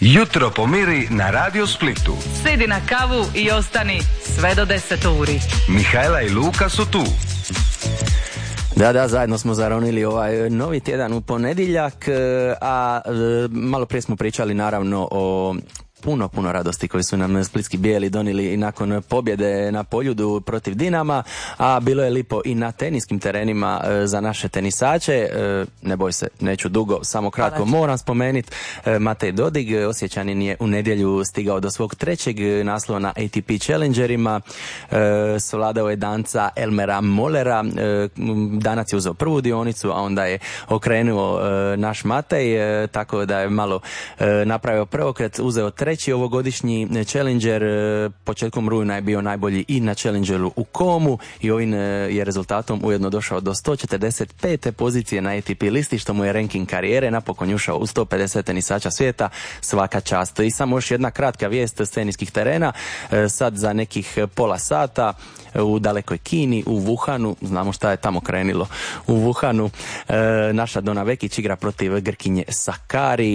Jutro pomiri na Radio Splitu. Sidi na kavu i ostani sve do 10 uri. Mihajla i Luka su tu. Da, zajedno smo zaronili ovaj novi tjedan u ponedjeljak, a malo prije smo pričali naravno o puno radosti koji su nam splitski bijeli donijeli i nakon pobjede na Poljudu protiv Dinama, a bilo je lipo i na teniskim terenima za naše tenisače. Ne boj se, neću dugo, samo kratko moram spomenuti. Matej Dodig, Osječanin, je u nedjelju stigao do svog trećeg naslova na ATP Challengerima. Svladao je danca Elmera Mollera. Danac je uzeo prvu dionicu, a onda je okrenuo naš Matej, tako da je malo napravio preokret, uzeo treći ovogodišnji Challenger. Početkom rujna je bio najbolji i na Challengeru u Komu i ovim je rezultatom ujedno došao do 145. pozicije na ATP listi, što mu je ranking karijere. Napokon je ušao u 150 tenisača svijeta, svaka čast. I samo još jedna kratka vijest s teniskih terena. Sad za nekih pola sata u dalekoj Kini, u Wuhanu, znamo šta je tamo krenilo, u Wuhanu naša Dona Vekić igra protiv Grkinje Sakari.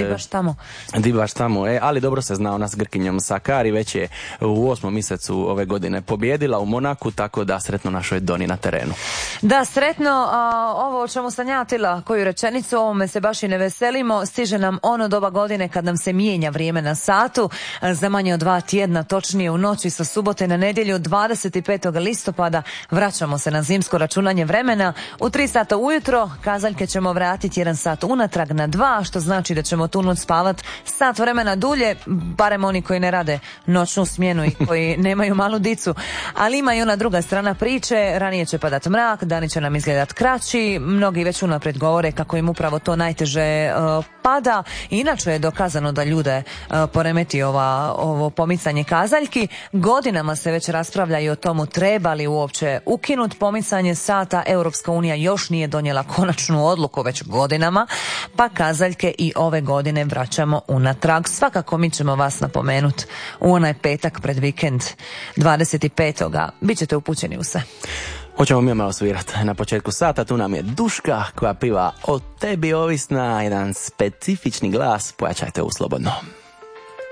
Di baš tamo, ali dobro se zna ona s Grkinjom Sakari, već je u 8. mjesecu ove godine pobjedila u Monaku, tako da sretno našoj Doni na terenu. Da, sretno, ovo o čemu sam ja tila koju rečenicu, ovome se baš i ne veselimo, stiže nam ono doba godine kad nam se mijenja vrijeme na satu, za manje od 2 tjedna, točnije u noći sa subote na nedjelju 25. listopada vraćamo se na zimsko računanje vremena. U 3 sata ujutro kazaljke ćemo vratiti 1 sat unatrag na 2, što znači da ćemo tu noć spavat sat vremena dulje, barem oni koji ne rade noćnu smjenu i koji nemaju malu dicu. Ali ima i ona druga strana priče, ranije će padat mrak, dani će nam izgledat kraći, mnogi već unaprijed govore kako im upravo to najteže pada. Inače je dokazano da ljude poremeti ovo pomicanje kazaljki. Godinama se već raspravlja i o tomu treba li uopće ukinut pomicanje sata. Europska unija još nije donijela konačnu odluku već godinama, pa kazaljke i ove godine vraćamo unatrag. Svakako mi ćemo vas napomenuti u onaj petak pred vikend 25. Bićete upućeni u sve. Hoćemo mi malo svirati na početku sata, tu nam je Duška koja piva O tebi ovisna, jedan specifični glas, pojačajte u slobodno.